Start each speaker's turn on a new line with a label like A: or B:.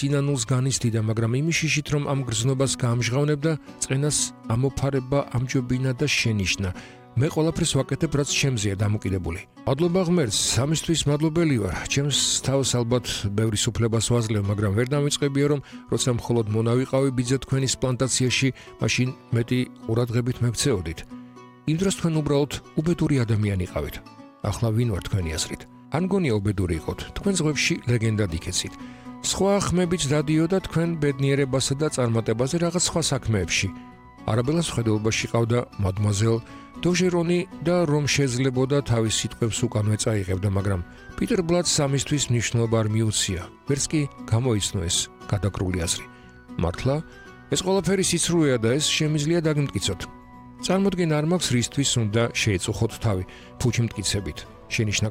A: სინანულს განიცდიდა, მაგრამ იმის შიშით, რომ ამ გრძნობას გაამჟღავნებდა, წყენას ამოფარება ამჯობინა და შენიშნა. მე ყველაფერს ვაკეთებ, რაც ჩემზეა დამოკიდებული. მადლობა ღმერთს, ამისთვის მადლობელი ვარ. ჩემს თავს ალბათ ბევრი სუფლებას ვაძლევ, მაგრამ ვერ დამიწყებია, რომ როცა მხოლოდ მონავიყავი ბიძა თქვენის პლანტაციაში, მაშინ მეტი ყურადღებით მეკცეოდით. იმ დროს თქვენ უბრალოდ უბედური ადამიანი იყავით. ახლა ვინ ვარ თქვენი აზრით? ან გონია უბედური იყოთ, თქვენ ზღვებში ლეგენდად იქეცით. სხვა ხმებიც დადიოდა თქვენ ბედნიერებასა და წარმატებაზე რაღაც სხვა საქმეებში. არაბელას ხედელობაში ყავდა მადმუაზელ დოჟერონი და რომ შეძლებოდა თავის სიტყვებს უკანვე წაიღებდა, მაგრამ პიტერ ბლატს ამისთვის მნიშვნელობა არ მიუცია. ვერც კი გამოიცნო ეს გადაკრული აზრი. მართლა, ეს ყველაფერი სიცრუეა და ეს შემიძლია დაგმტკიცოთ. წარმოდგენ არ მაქვს რისთვის უნდა შეეწუხოთ თავი, ფუჩი მტკიცებით. შენიშნა